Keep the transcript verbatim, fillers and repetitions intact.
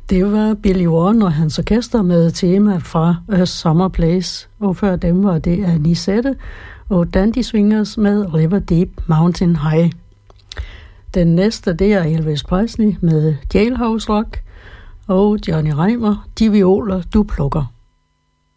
Det var Billy Warren og hans orkester med tema fra A Summer Place, og før dem var det Anisette og Dandy Swingers med River Deep Mountain High. Den næste, det er Elvis Presley med Jailhouse Rock, og Johnny Reimer, De violer du plukker.